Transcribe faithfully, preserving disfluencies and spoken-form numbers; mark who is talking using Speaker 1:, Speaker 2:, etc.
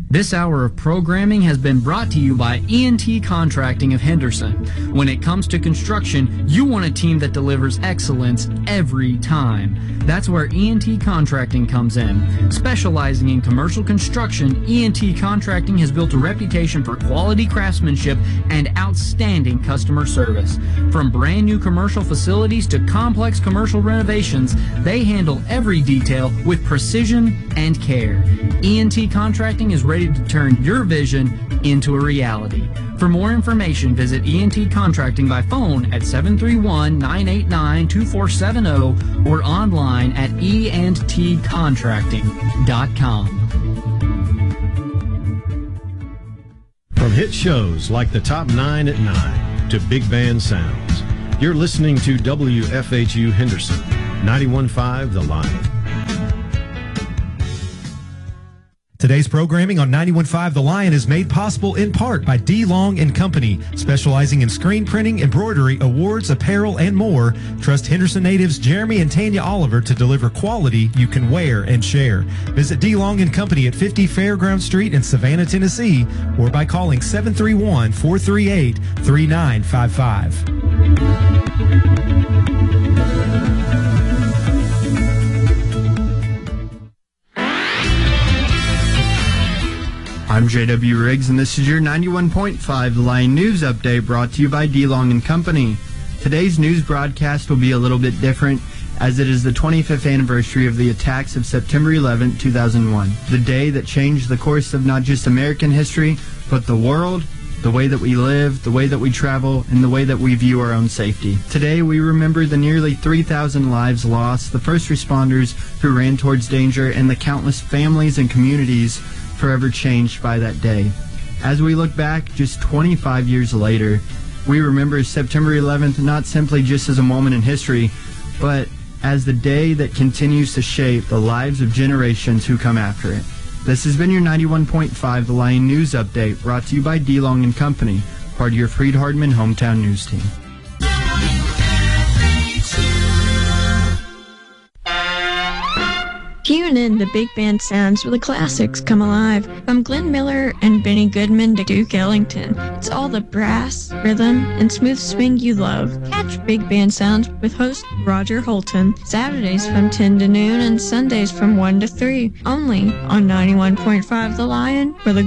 Speaker 1: This hour of programming has been brought to you by E and T Contracting of Henderson. When it comes to construction, you want a team that delivers excellence every time. That's where E and T Contracting comes in. Specializing in commercial construction, E and T Contracting has built a reputation for quality craftsmanship and outstanding customer service. From brand new commercial facilities to complex commercial renovations, they handle every detail with precision and care. E and T Contracting is ready to turn your vision into a reality. For more information, visit E and T Contracting by phone at seven three one, nine eight nine, two four seven zero or online at e and t contracting dot com.
Speaker 2: From hit shows like The Top Nine at Nine to Big Band Sounds, you're listening to W F H U Henderson, ninety-one point five The Lion.
Speaker 3: Today's programming on ninety-one point five The Lion is made possible in part by D. Long and Company, specializing in screen printing, embroidery, awards, apparel, and more. Trust Henderson natives Jeremy and Tanya Oliver to deliver quality you can wear and share. Visit D. Long and Company at fifty Fairground Street in Savannah, Tennessee, or by calling seven three one, four three eight, three nine five five.
Speaker 4: I'm J W Riggs, and this is your ninety-one point five The Lion News Update brought to you by D. Long and Company. Today's news broadcast will be a little bit different, as it is the twenty-fifth anniversary of the attacks of September eleventh, two thousand one, the day that changed the course of not just American history, but the world, the way that we live, the way that we travel, and the way that we view our own safety. Today, we remember the nearly three thousand lives lost, the first responders who ran towards danger, and the countless families and communities forever changed by that day. As we look back just twenty-five years later, we remember September eleventh not simply just as a moment in history, but as the day that continues to shape the lives of generations who come after it. This has been your ninety-one point five The Lion News Update, brought to you by D. Long and Company, part of your Freed-Hardman hometown news team.
Speaker 5: Tune in to Big Band Sounds where the classics come alive. From Glenn Miller and Benny Goodman to Duke Ellington, it's all the brass, rhythm, and smooth swing you love. Catch Big Band Sounds with host Roger Holton, Saturdays from ten to noon and Sundays from one to three, only on ninety-one point five The Lion, where the